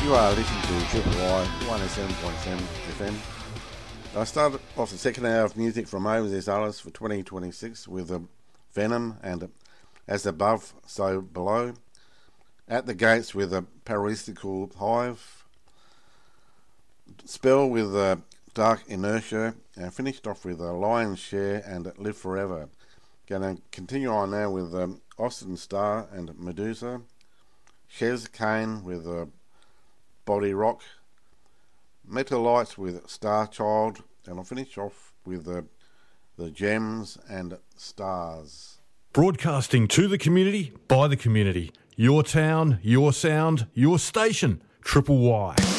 You are listening to Triple Y 107.7 FM. I started off the second hour of music from Overseas Artists for 2026 with Venom and As Above, So Below. At the Gates with a Parasistical Hive. Spell with Dark Inertia. And finished off with Lion's Share and Live Forever. Going to continue on now with Austin Starr and Medusa. Shez Kane with Body Rock, Metalites with Star Child, and I'll finish off with the Gems and Stars. Broadcasting to the community, by the community. Your town, your sound, your station. Triple Y.